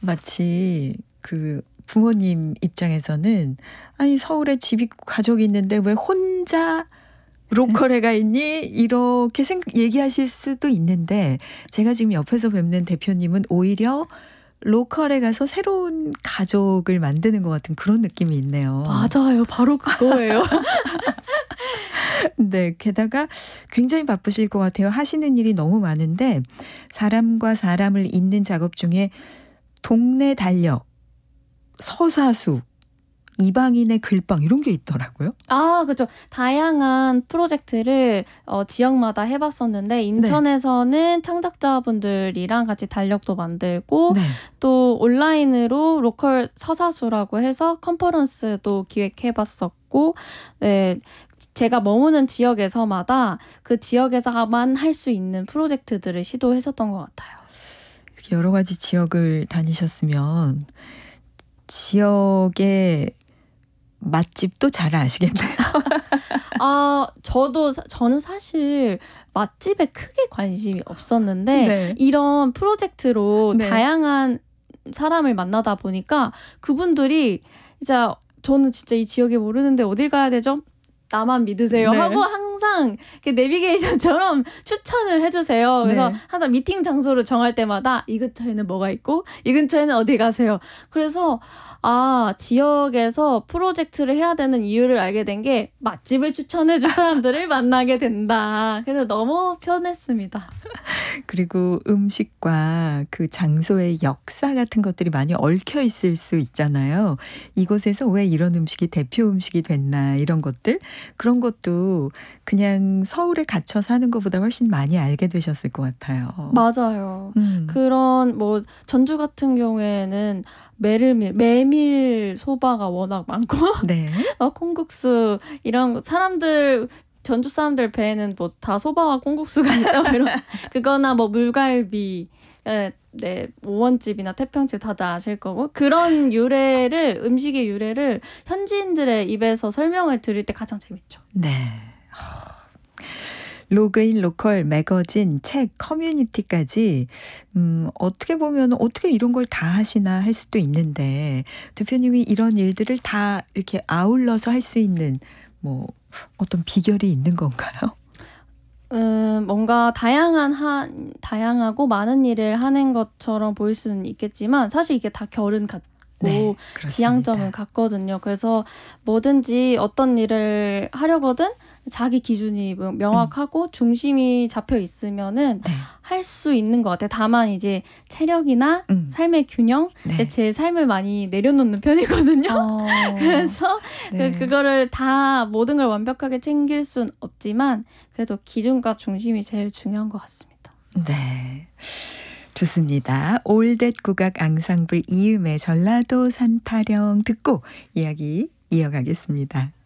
마치 그 부모님 입장에서는 아니 서울에 집 있고 가족이 있는데 왜 혼자 로컬에 가 있니? 이렇게 얘기하실 수도 있는데 제가 지금 옆에서 뵙는 대표님은 오히려 로컬에 가서 새로운 가족을 만드는 것 같은 그런 느낌이 있네요. 맞아요. 바로 그거예요. 네, 게다가 굉장히 바쁘실 것 같아요. 하시는 일이 너무 많은데 사람과 사람을 잇는 작업 중에 동네 달력, 서사수, 이방인의 글방 이런 게 있더라고요. 아, 그렇죠. 다양한 프로젝트를 지역마다 해봤었는데 인천에서는 창작자분들이랑 같이 달력도 만들고 네. 또 온라인으로 로컬 서사수라고 해서 컨퍼런스도 기획해봤었고 네, 제가 머무는 지역에서마다 그 지역에서만 할 수 있는 프로젝트들을 시도했었던 것 같아요. 이렇게 여러 가지 지역을 다니셨으면 지역의 맛집도 잘 아시겠네요. 저는 사실 맛집에 크게 관심이 없었는데 네. 이런 프로젝트로 네. 다양한 사람을 만나다 보니까 그분들이 진짜 저는 진짜 이 지역에 모르는데 어딜 가야 되죠? 나만 믿으세요 네. 하고 항상 내비게이션처럼 추천을 해주세요. 그래서 네. 항상 미팅 장소를 정할 때마다 이 근처에는 뭐가 있고 이 근처에는 어디 가세요. 그래서 지역에서 프로젝트를 해야 되는 이유를 알게 된 게 맛집을 추천해줄 사람들을 만나게 된다. 그래서 너무 편했습니다. 그리고 음식과 그 장소의 역사 같은 것들이 많이 얽혀 있을 수 있잖아요. 이곳에서 왜 이런 음식이 대표 음식이 됐나 이런 것들. 그런 것도 그냥 서울에 갇혀 사는 것보다 훨씬 많이 알게 되셨을 것 같아요. 맞아요. 그런 전주 같은 경우에는 메밀 소바가 워낙 많고 네. 콩국수 이런 사람들 전주 사람들 배에는 다 소바와 콩국수가 있다 이런 그거나 물갈비 네, 오원집이나 태평집 다들 아실 거고 그런 음식의 유래를 현지인들의 입에서 설명을 들을 때 가장 재밌죠. 네. 로그인 로컬 매거진 책 커뮤니티까지 어떻게 보면 어떻게 이런 걸 다 하시나 할 수도 있는데 대표님이 이런 일들을 다 이렇게 아울러서 할 수 있는 어떤 비결이 있는 건가요? 뭔가 다양하고 많은 일을 하는 것처럼 보일 수는 있겠지만 사실 이게 다 결은 같고 네, 지향점은 같거든요. 그래서 뭐든지 어떤 일을 하려거든 자기 기준이 명확하고 중심이 잡혀 있으면은 네. 할 수 있는 것 같아요. 다만 이제 체력이나 삶의 균형, 네. 제 삶을 많이 내려놓는 편이거든요. 그래서 네. 그거를 다 모든 걸 완벽하게 챙길 순 없지만 그래도 기준과 중심이 제일 중요한 것 같습니다. 네. 좋습니다. 올댓 국악 앙상블 이음의 전라도 산타령 듣고 이야기 이어가겠습니다.